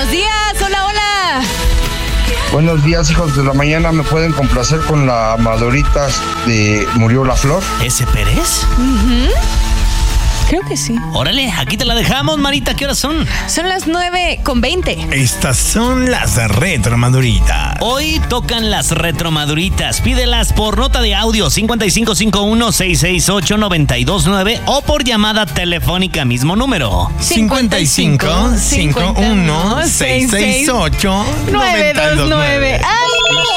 Buenos días, hola, hola. Buenos días, hijos de la mañana. ¿Me pueden complacer con la Maduritas de Murió la Flor? ¿Ese Pérez? Creo que sí. Órale, aquí te la dejamos, Marita. ¿Qué horas son? Son las 9:20. Estas son las retromaduritas. Hoy tocan las retromaduritas. Pídelas por nota de audio 5551-668-929 o por llamada telefónica, mismo número. 55 51 668 929. ¡Ay!